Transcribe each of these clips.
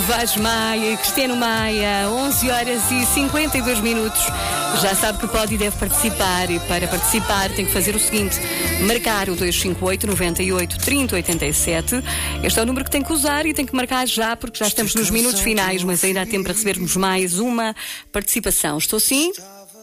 Vaz Maia, Cristiano Maia, 11 horas e 52 minutos. Já sabe que pode e deve participar. E para participar tem que fazer o seguinte: marcar o 258 98 30 87. Este é o número que tem que usar e tem que marcar já, porque já estamos nos minutos finais, mas ainda há tempo para recebermos mais uma participação. Estou sim?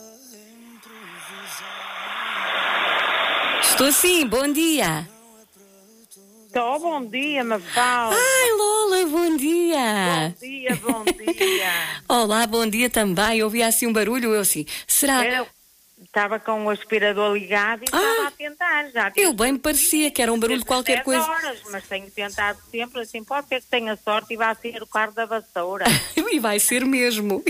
Estou sim, bom dia. Estou, bom dia, Mafalda. Ai, Lola, bom dia. Bom dia, bom dia. Olá, bom dia também. Eu ouvi assim um barulho, eu assim, será? Eu estava com o aspirador ligado e estava a tentar já. Eu bem me parecia que era um barulho de qualquer coisa. Horas, mas tenho tentado sempre, assim, pode ser que tenha sorte e vá ser o carro da vassoura. E vai ser mesmo,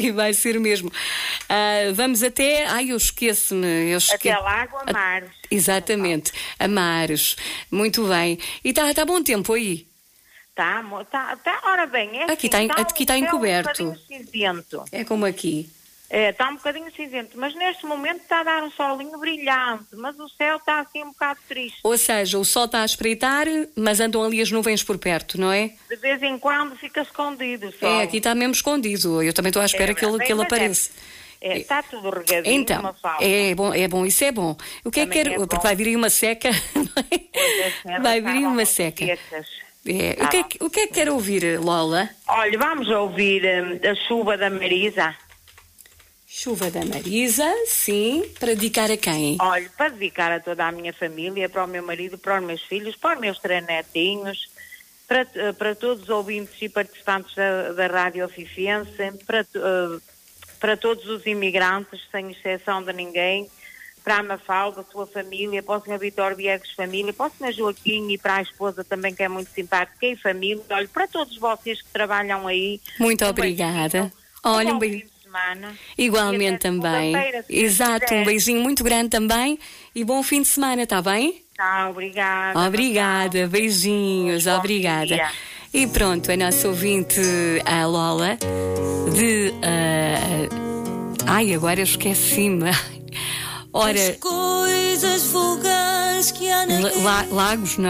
vamos até... Ai, eu esqueço-me. Até Lago Amares. Exatamente, Amares. Muito bem. E está bom tempo aí? Tá, ora bem, é aqui assim, está encoberto. Um bocadinho cinzento. É como aqui. Está um bocadinho cinzento, mas neste momento está a dar um solinho brilhante, mas o céu está assim um bocado triste. Ou seja, o sol está a espreitar, mas andam ali as nuvens por perto, não é? De vez em quando fica escondido o sol. Aqui está mesmo escondido. Eu também estou à espera que ele apareça. Está tudo regadinho, então, uma falta. É bom, isso é bom. O que é que quer? Porque vai vir aí uma seca. Vai vir aí uma seca. O que é que quer ouvir, Lola? Olha, vamos ouvir a chuva da Marisa. Chuva da Marisa, sim. Para dedicar a quem? Olha, para dedicar a toda a minha família, para o meu marido, para os meus filhos, para os meus 3 netinhos, para todos os ouvintes e participantes da Rádio Oficiense, para todos os imigrantes, sem exceção de ninguém, para a Mafalda, a sua família, para o Sr. Vitor Viegas família, para o Sr. Joaquim e para a esposa também, que é muito simpática, e família. Olha, para todos vocês que trabalham aí. Muito obrigada. Olha, um beijo. Igualmente também. Exato, um beijinho muito grande também e bom fim de semana, está bem? Tá, obrigada. Obrigada, beijinhos, obrigada. Dia. E pronto, a nossa ouvinte, a Lola, de... Ai, agora esqueci-me. Ora... As coisas fugazes que há Lagos, não é?